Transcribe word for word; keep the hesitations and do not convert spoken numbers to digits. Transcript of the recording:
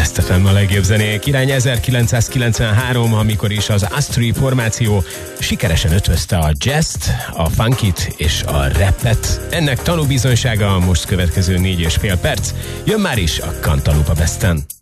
Best ef em a legjobb zenék. Irány ezerkilencszázkilencvenhárom, amikor is az Astri formáció sikeresen ötvözte a jazzt, a funkit és a rappet. Ennek tanúbizonysága a most következő négy és fél perc. Jön már is a Cantaloupe Besten.